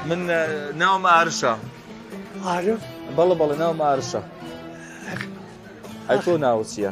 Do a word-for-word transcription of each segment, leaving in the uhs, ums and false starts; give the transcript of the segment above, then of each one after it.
من ناوم عارشة. عارف؟ بەڵێ بەڵێ ناوم عارشە. ئەی تۆ ناوت چییە؟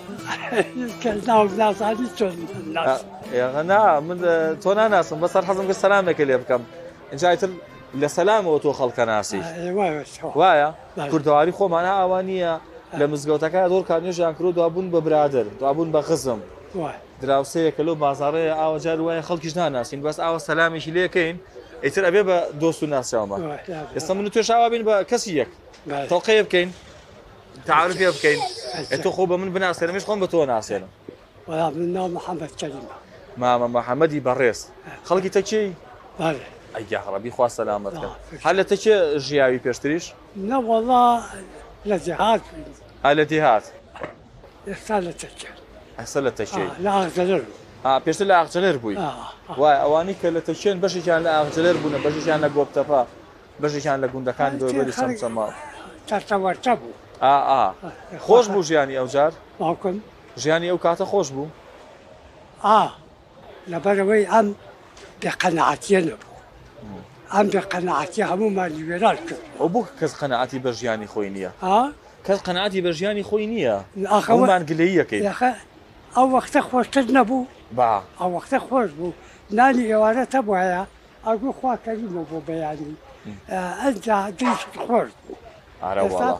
ناو نازانی چۆن ناس. نا من تۆ ناناسم بەسەر حەزم کرد سەلامێکە لێ بکەم. اینجا ئیتر لە سەلامەوە تۆ خەڵکە ناسی. وایە؟ کوردەواری خۆمان ئاوا نییە لە مزگەوتەکە دۆر کاتنوێژیان کرد دوابوون بە برادر، دوابوون بە خزم. دراوسەیەکە لەو بازاڕەیە ئاوا جار وایە خەڵکیش ناناسین بەس ئاوا سەلامێکی لێکەین ئیتر ئەبێ بە دۆست و ناسیاومە. ئێستا من و توێش ئاوا بین بە کەسی یەک تەڵقەیە بکەین تعارفێ بکەین تۆ خۆ بە من بناسێنم منیش خۆم بە تۆ ناسێنم. وەڵا من ناوم محەممەد کەریمە. مامە محەممەدی بەڕێز. خەڵکی تەکێی؟ بەڵێ. ئەیگا ڕەبی خوا سەلامەت کە. هەر لە تەکێ ژیاوی پێشتریش؟ نە وەڵا لە جیهاد بووین. ها لە جیهاد؟ ئێستا لە تەکێ. ئێستا لە تەکێی؟ لە ئاغجەلەر. پێشتر لە ئاغجەلەر بووی؟ وای ئەوانی کە لە تەکێن بەشێکیان لە ئاغجەلەر بوون بەشێکیان لە گۆبتەپا بەشێکیان لە گوندەکان دۆبەری سەمسەما. چارتەوەرچە بوو. ئا ئا خۆش بوو ژیانی ئەو جار؟ باوکم ژیانی ئەو کاتە خۆش بوو؟ ئا لەبەرەوەی ئەم بێقەنەعەتیە نەبوو. ئەم بێقەنەعەتیە هەموومان لیبێرال کرد. ئەو بوو کەس قەنەعەتی بە ژیانی خۆی نییە. کەس قەنەعەتی بە ژیانی خۆی نییە. هەموومان گلەییەکەین. ئەو وەختە خۆشتر نەبوو؟ با ئەو وەختە خۆش بوو. نانی ئێوارە تەبوایە ئەگوو خوا کەریمە بۆ بەیانی. ئەنجا دڵیشت خۆش بوو. ئارە وەڵا.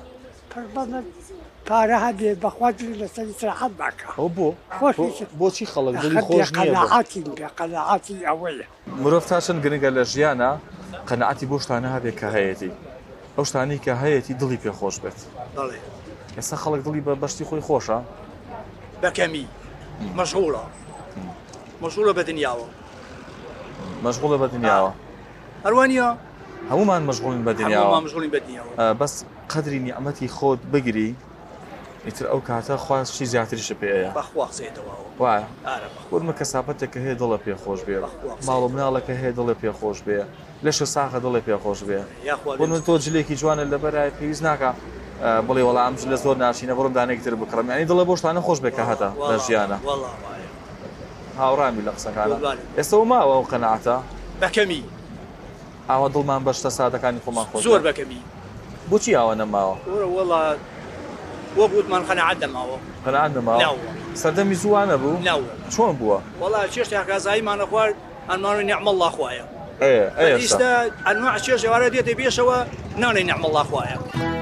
پارە هەبێ بەخوا دڵی لەسەر ئیستراحەت باکە. ئەو بۆ؟ بۆچی خەڵک دڵی خۆش نییە؟ بێقەنەعەتی بێقەنەعەتی ئەوەیە. مرۆڤ تا چەند گرنگە لە ژیانە قەنەعەتی بۆ شتانە هەبێ کە هەیەی. ئەو شتانی کە هەیەی دڵی پێ خۆش بێت. بەڵێ. ئێستا خەڵک دڵی بە بەشتی خۆی خۆشە؟ بەکەمی مەشغوڵە. مەشغوڵە بە دنیاوە. مەشغوڵە بە دنیاوە. هەروانیە؟ هەمومان مەشغوڵین بە دنیاوە. هەموومان مەشغوڵین بە دنیاوە. بەس قەدری نیعمەتی خۆت بگری ئیتر ئەو کاتە خوازی زیاتریشە پێەیە. بەخوا قسەیتەوە. وایە؟ وەرمە کەساپەتێکە هەیە دڵە پێ خۆش بێ. ماڵ و مناڵەکە هەیە دڵێ پێ خۆش بێ. لەشە ساخە دڵێ پێ خۆش بێ. وەرمە تۆ جلێکی جوانە لەبەرای پێویست ناکە بڵێ وەڵا ئەم لە زۆر ناشینە بڕم دانێکتر بکڕم. یعنی دڵە بۆ شتانە خۆش بێ کە هەتا لە ژیانە. هاوڕامی لە قسەکانە. ئێستا ماوە ئەو قەنەعەتە؟ بەکەمی. ئاوا دڵمان بە شتە سادەکانی خۆمان خۆش زۆر بەکەمی. بۆچی ئاوا نەماوە؟ وەڵا وە گوتمان قەنەعەت نەماوە. قەنەعەت نەماوە؟ سەردەمی زووانە بوو؟ نەوە. چۆن بووە؟ وەڵا چێشتێک کازاییمانە خوارد ئەنماڵی نێعمە الله خوایە. ئێ ئێستا ئێستا ئەنواع چێژ ئێوارە دێتە پێشەوە ناڵێ نێعمە الله خوایە.